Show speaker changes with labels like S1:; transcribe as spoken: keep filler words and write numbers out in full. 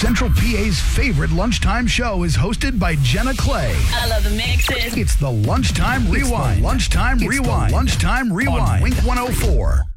S1: Central P A's favorite lunchtime show is hosted by Jenna Clay.
S2: I love the mixes.
S1: It's the Lunchtime Rewind. It's the Lunchtime
S3: It's
S1: Rewind.
S3: the
S1: Lunchtime Rewind. On Wink one oh four.